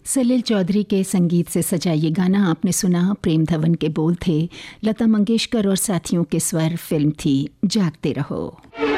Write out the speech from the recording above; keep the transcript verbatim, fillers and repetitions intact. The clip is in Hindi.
सलील चौधरी के संगीत से सजा ये गाना आपने सुना। प्रेम धवन के बोल थे, लता मंगेशकर और साथियों के स्वर। फिल्म थी जागते रहो।